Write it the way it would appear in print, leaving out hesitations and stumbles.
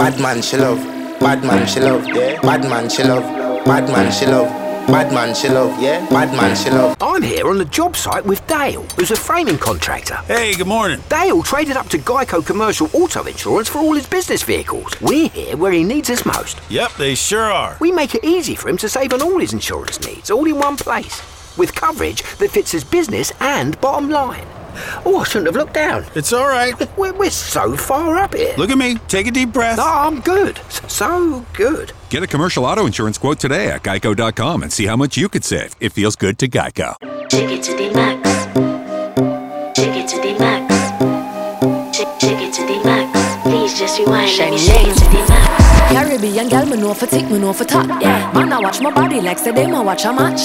Bad man she love, bad man she love, yeah. Bad man she love, bad man she love, bad man she love, yeah. Bad man she love. I'm here on the job site with Dale, who's a framing contractor. Hey, good morning. Dale traded up to Geico Commercial Auto Insurance for all his business vehicles. We're here where he needs us most. Yep, they sure are. We make it easy for him to save on all his insurance needs, all in one place, with coverage that fits his business and bottom line. Oh, I shouldn't have looked down. It's all right. We're so far up here. Look at me. Take a deep breath. No, I'm good. So good. Get a commercial auto insurance quote today at geico.com and see how much you could save. It feels good to Geico. Take it to the max. Take it to the max. Take it to the max. Please just rewind. Let me shake it to the max. Caribbean girl, me know for tick, me know for top. Yeah, man, I watch my body like say they ma watch a match.